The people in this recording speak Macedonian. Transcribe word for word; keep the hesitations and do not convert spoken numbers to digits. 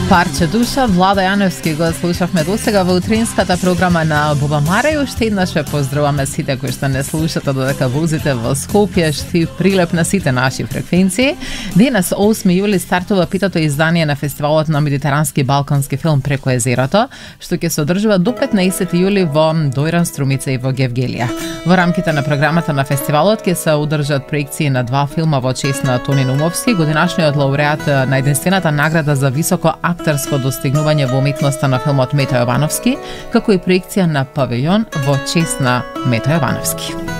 Парче душа, Влада Јановски го слушавме досега во утринската програма на Боба Мара и уште еднаш ве поздравуваме сите кои што не слушате додека возите во Скопје, што прилеп на сите наши фреквенции. Денес, осми јули, стартува петото издание на фестивалот на медитерански и балкански филм Преко езерото, што ќе се одржува до петнаесети јули во Дојран, Струмица и во Гевгелија. Во рамките на програмата на фестивалот ќе се одржат проекции на два филма во чест на Тони Наумовски, годинашниот лауреат на единствената награда за високо актерско достигнување во уметноста на филмот Мето Јовановски, како и проекција на Павилјон во чест на Мето Јовановски.